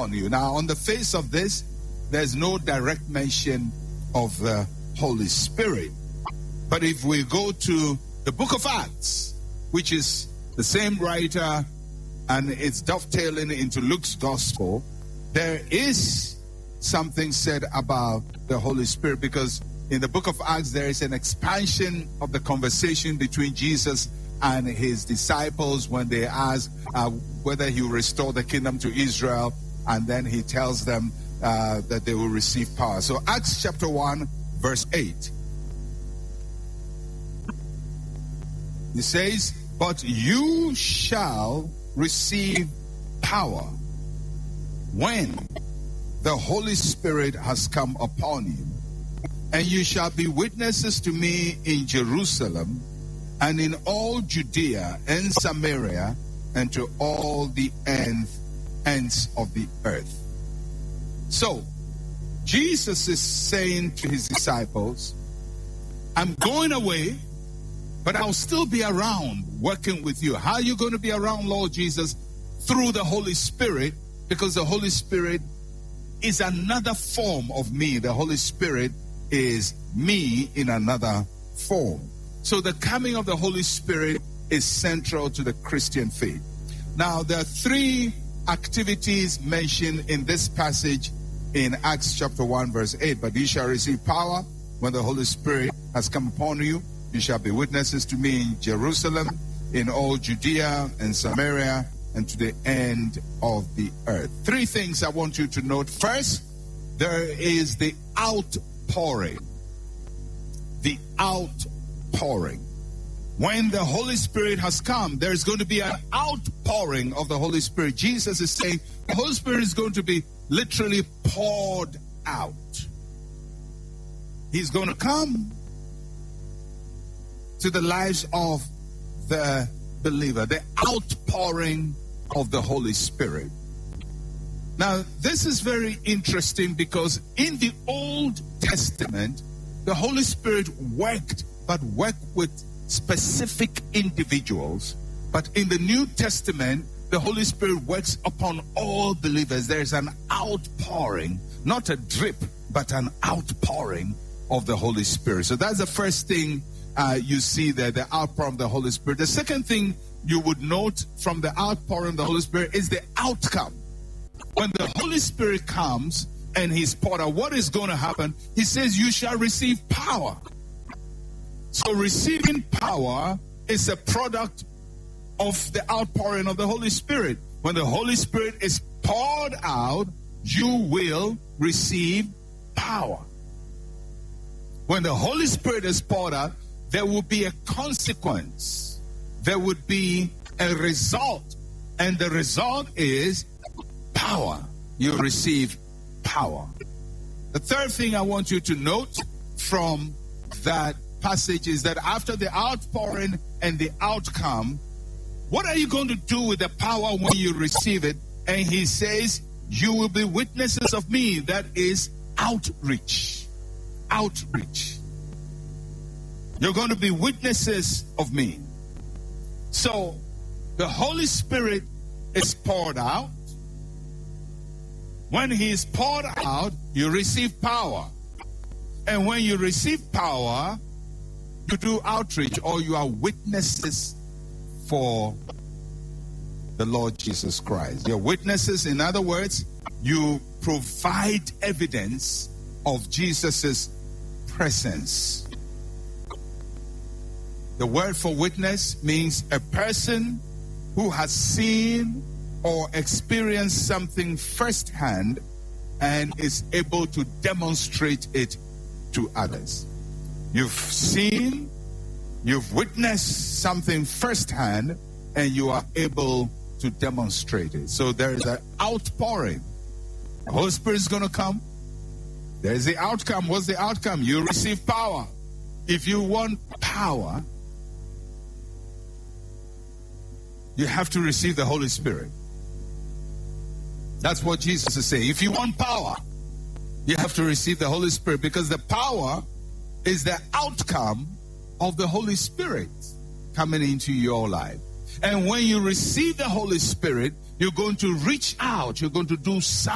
upon you. Now, on the face of this, there's no direct mention of the Holy Spirit. But if we go to the book of Acts, which is the same writer, and it's dovetailing into Luke's gospel, there is something said about the Holy Spirit, because in the book of Acts, there is an expansion of the conversation between Jesus and his disciples when they ask whether he will restore the kingdom to Israel, and then he tells them that they will receive power. So Acts chapter 1, verse 8. He says, "But you shall receive power when the Holy Spirit has come upon you. And you shall be witnesses to me in Jerusalem and in all Judea and Samaria and to all the ends of the earth." So, Jesus is saying to his disciples, I'm going away, but I'll still be around working with you. How are you going to be around, Lord Jesus? Through the Holy Spirit, because the Holy Spirit is another form of me. The Holy Spirit is me in another form. So the coming of the Holy Spirit is central to the Christian faith. Now, there are three activities mentioned in this passage in Acts chapter 1, verse 8. "But you shall receive power when the Holy Spirit has come upon you. You shall be witnesses to me in Jerusalem, in all Judea and Samaria, and to the end of the earth." Three things I want you to note. First, there is the outpouring. The outpouring. When the Holy Spirit has come, there's going to be an outpouring of the Holy Spirit. Jesus is saying the Holy Spirit is going to be literally poured out. He's going to come to the lives of the believer. The outpouring of the Holy Spirit. Now, this is very interesting because in the Old Testament, the Holy Spirit worked with specific individuals. But in the New Testament, the Holy Spirit works upon all believers. There's an outpouring, not a drip, but an outpouring of the Holy Spirit. So that's the first thing you see there, the outpouring of the Holy Spirit. The second thing you would note from the outpouring of the Holy Spirit is the outcome. When the Holy Spirit comes and he's poured out, what is going to happen? He says, you shall receive power. So receiving power is a product of the outpouring of the Holy Spirit. When the Holy Spirit is poured out, you will receive power. When the Holy Spirit is poured out, there will be a consequence. There would be a result. And the result is power. You receive power. The third thing I want you to note from that passage is that after the outpouring and the outcome, what are you going to do with the power when you receive it? And he says, you will be witnesses of me. That is outreach. Outreach. You're going to be witnesses of me. So, the Holy Spirit is poured out. When he is poured out, you receive power. And when you receive power, you do outreach, or you are witnesses for the Lord Jesus Christ. You're witnesses, in other words, you provide evidence of Jesus' presence. The word for witness means a person who has seen or experienced something firsthand and is able to demonstrate it to others. You've seen, you've witnessed something firsthand, and you are able to demonstrate it. So there is an outpouring. The Holy Spirit is going to come. There's the outcome. What's the outcome? You receive power. If you want power, you have to receive the Holy Spirit. That's what Jesus is saying. If you want power, you have to receive the Holy Spirit, because the power is the outcome of the Holy Spirit coming into your life. And when you receive the Holy Spirit, you're going to reach out. You're going to do something.